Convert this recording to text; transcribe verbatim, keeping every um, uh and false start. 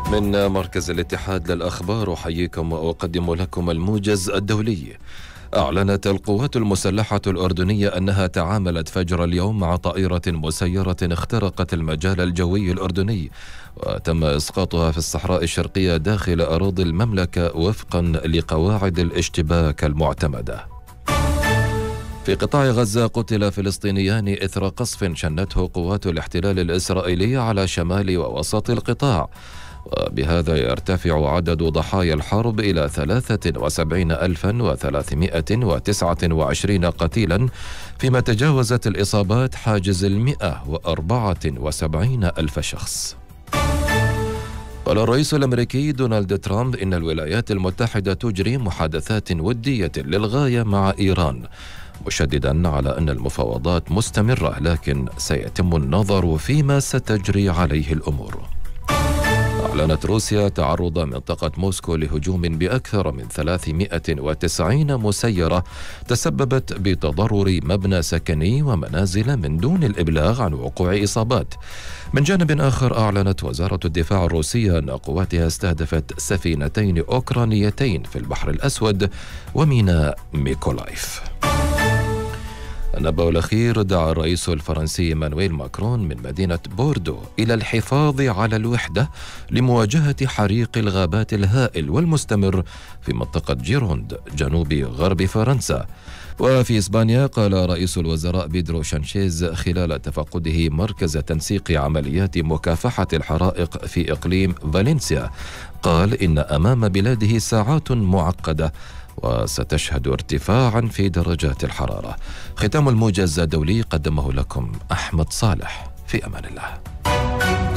من مركز الاتحاد للأخبار أحييكم وأقدم لكم الموجز الدولي. أعلنت القوات المسلحة الأردنية أنها تعاملت فجر اليوم مع طائرة مسيرة اخترقت المجال الجوي الأردني، وتم إسقاطها في الصحراء الشرقية داخل أراضي المملكة وفقا لقواعد الاشتباك المعتمدة. في قطاع غزة قتل فلسطينيان إثر قصف شنته قوات الاحتلال الإسرائيلي على شمال ووسط القطاع، وبهذا يرتفع عدد ضحايا الحرب إلى ثلاثة وسبعين ألفا وثلاثمائة وتسعة وعشرين قتيلا، فيما تجاوزت الإصابات حاجز المئة وأربعة وسبعين ألف شخص. قال الرئيس الأمريكي دونالد ترامب إن الولايات المتحدة تجري محادثات ودية للغاية مع إيران، مشددا على أن المفاوضات مستمرة لكن سيتم النظر فيما ستجري عليه الأمور. أعلنت روسيا تعرض منطقة موسكو لهجوم بأكثر من ثلاثمائة وتسعين مسيرة تسببت بتضرر مبنى سكني ومنازل من دون الإبلاغ عن وقوع إصابات. من جانب آخر، أعلنت وزارة الدفاع الروسية أن قواتها استهدفت سفينتين أوكرانيتين في البحر الأسود وميناء ميكولايف. النبأ الأخير: دعا الرئيس الفرنسي مانويل ماكرون من مدينة بوردو إلى الحفاظ على الوحدة لمواجهة حريق الغابات الهائل والمستمر في منطقة جيروند جنوب غرب فرنسا. وفي إسبانيا، قال رئيس الوزراء بيدرو سانشيز خلال تفقده مركز تنسيق عمليات مكافحة الحرائق في إقليم فالنسيا، قال إن أمام بلاده ساعات معقدة وستشهد ارتفاعا في درجات الحرارة. ختام الموجز الدولي قدمه لكم أحمد صالح، في أمان الله.